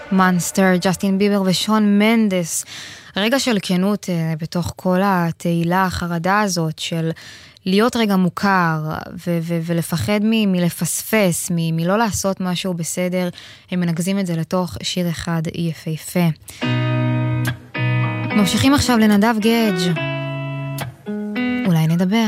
מאנסטר, ג'סטין ביבר ושון מנדס. רגע של כנות בתוך כל התהילה, החרדה הזאת של להיות רגע מוכר ולפחד מלפספס, מלא לעשות משהו בסדר. הם מנגזים את זה לתוך שיר אחד יפהפה. ממשיכים עכשיו לנדב גאג'. אולי נדבר.